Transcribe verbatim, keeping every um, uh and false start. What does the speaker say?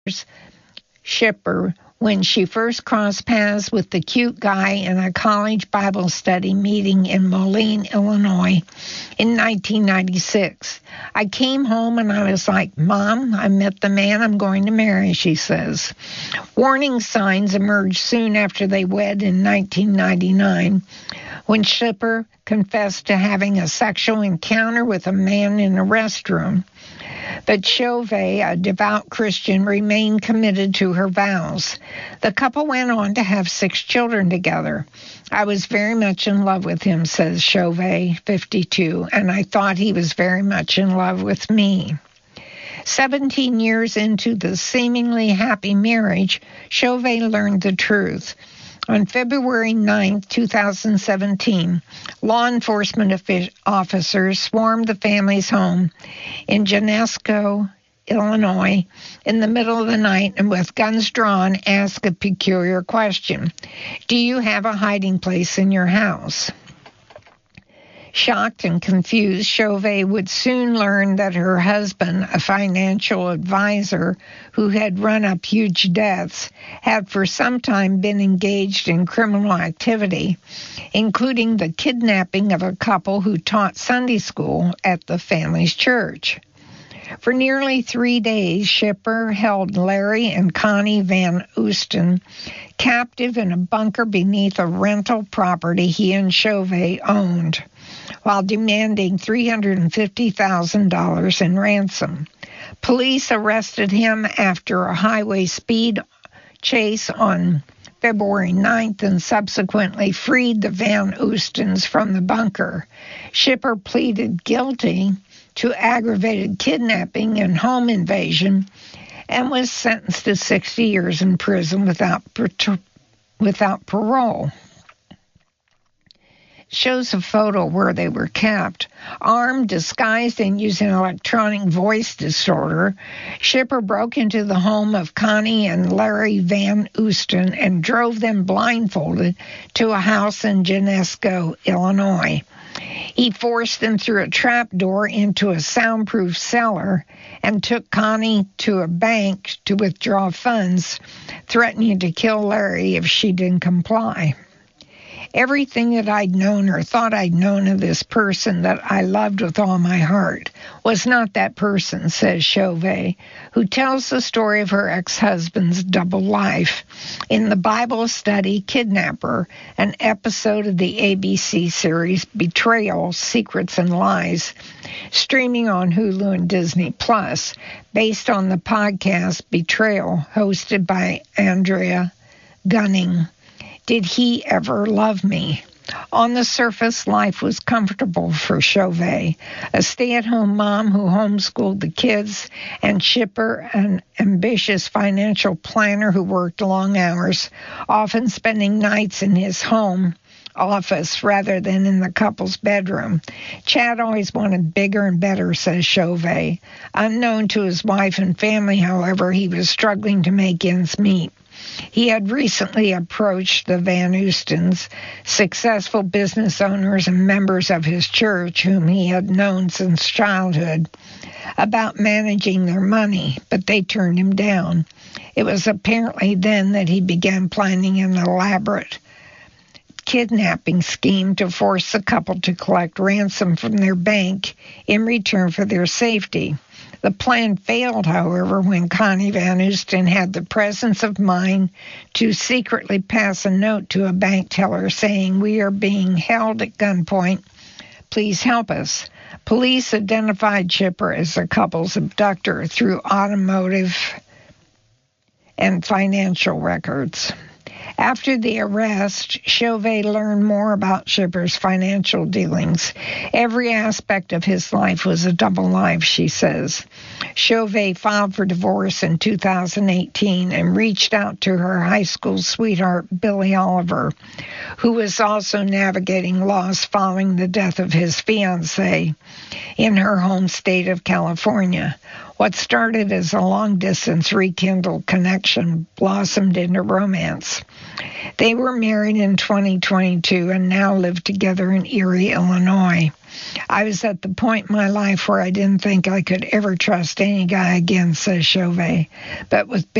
Shipper when she first crossed paths with the cute guy in a college Bible study meeting in Moline, Illinois in nineteen ninety-six. I came home and I was like, Mom, I met the man I'm going to marry, she says. Warning signs emerged soon after they wed in nineteen ninety-nine when Shipper confessed to having a sexual encounter with a man in a restroom. But Chauvet, a devout Christian, remained committed to her vows. The couple went on to have six children together. I was very much in love with him, says Chauvet, fifty-two, and I thought he was very much in love with me. Seventeen years into the seemingly happy marriage, Chauvet learned the truth. On February ninth, twenty seventeen, law enforcement officers swarmed the family's home in Genesco, Illinois, in the middle of the night and with guns drawn asked a peculiar question. Do you have a hiding place in your house? Shocked and confused, Chauvet would soon learn that her husband, a financial advisor who had run up huge debts, had for some time been engaged in criminal activity, including the kidnapping of a couple who taught Sunday school at the family's church. For nearly three days, Shipper held Larry and Connie Van Oosten captive in a bunker beneath a rental property he and Chauvet owned, while demanding three hundred fifty thousand dollars in ransom. Police arrested him after a highway speed chase on February ninth and subsequently freed the Van Oostens from the bunker. Shipper pleaded guilty to aggravated kidnapping and home invasion and was sentenced to sixty years in prison without without parole. Shows a photo where they were kept. Armed, disguised, and using electronic voice distorter, Shipper broke into the home of Connie and Larry Van Oosten and drove them blindfolded to a house in Genesco, Illinois. He forced them through a trap door into a soundproof cellar and took Connie to a bank to withdraw funds, threatening to kill Larry if she didn't comply. Everything that I'd known or thought I'd known of this person that I loved with all my heart was not that person, says Chauvet, who tells the story of her ex-husband's double life in the Bible study Kidnapper, an episode of the A B C series Betrayal, Secrets and Lies, streaming on Hulu and Disney Plus, based on the podcast Betrayal, hosted by Andrea Gunning. Did he ever love me? On the surface, life was comfortable for Chauvet, a stay-at-home mom who homeschooled the kids, and Shipper, an ambitious financial planner who worked long hours, often spending nights in his home office rather than in the couple's bedroom. Chad always wanted bigger and better, says Chauvet. Unknown to his wife and family, however, he was struggling to make ends meet. He had recently approached the Van Oostens, successful business owners and members of his church, whom he had known since childhood, about managing their money, but they turned him down. It was apparently then that he began planning an elaborate kidnapping scheme to force the couple to collect ransom from their bank in return for their safety. The plan failed, however, when Connie Van Oosten had the presence of mind to secretly pass a note to a bank teller saying, "We are being held at gunpoint. Please help us." Police identified Shipper as the couple's abductor through automotive and financial records. After the arrest, Chauvet learned more about Shipper's financial dealings. Every aspect of his life was a double life, she says. Chauvet filed for divorce in two thousand eighteen and reached out to her high school sweetheart, Billy Oliver, who was also navigating loss following the death of his fiancée in her home state of California. What started as a long-distance rekindled connection blossomed into romance. They were married in twenty twenty-two and now live together in Erie, Illinois. I was at the point in my life where I didn't think I could ever trust any guy again, says Chauvet. But with